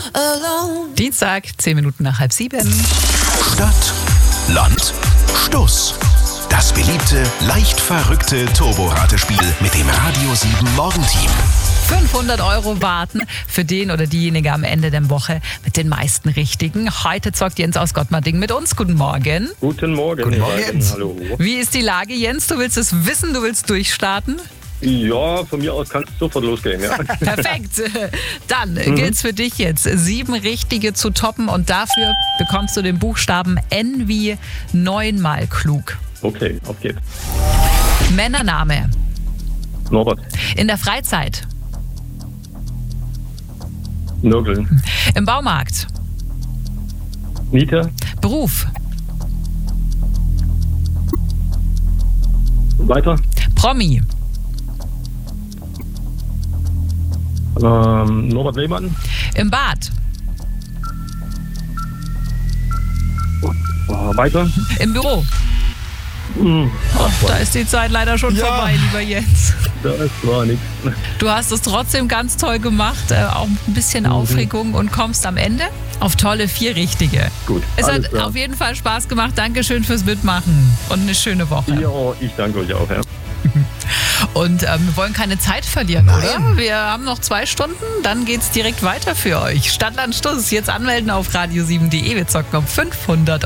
Dienstag, 10 Minuten nach 6:30. Stadt, Land, Stuss. Das beliebte, leicht verrückte Turbo-Ratespiel mit dem Radio 7 Morgenteam. 500 € warten für den oder diejenige am Ende der Woche mit den meisten Richtigen. Heute zockt Jens aus Gottmarding mit uns. Guten Morgen. Guten Morgen. Guten Morgen, Jens. Hallo. Wie ist die Lage, Jens? Du willst es wissen, du willst durchstarten? Ja, von mir aus kann es sofort losgehen. Ja. Perfekt. Dann gilt's für dich jetzt, 7 Richtige zu toppen und dafür bekommst du den Buchstaben N wie 9-mal klug. Okay, auf geht's. Männername. Norbert. In der Freizeit. Nörgel. Im Baumarkt. Mieter. Beruf. Weiter. Promi. Norbert Lehmann. Im Bad. Weiter. Im Büro. Da ist die Zeit leider schon vorbei, lieber Jens. Das war nichts. Du hast es trotzdem ganz toll gemacht, auch ein bisschen Aufregung und kommst am Ende auf tolle 4 Richtige. Gut. Es alles hat klar. auf jeden Fall Spaß gemacht. Dankeschön fürs Mitmachen und eine schöne Woche. Ja, ich danke euch auch. Ja. Und wir wollen keine Zeit verlieren, Nein. oder? Wir haben noch 2 Stunden, dann geht's direkt weiter für euch. Stadtland Stuss, jetzt anmelden auf radio7.de. Wir zocken um 500 €.